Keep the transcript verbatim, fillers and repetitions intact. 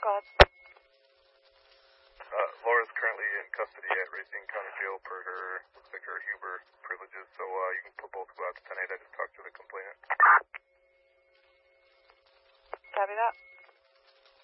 Go ahead. Uh, Laura's currently in custody at Racine County Jail per her, looks like her Huber privileges, so uh, you can put both go out to ten eight. I just talked to the complainant. Copy that.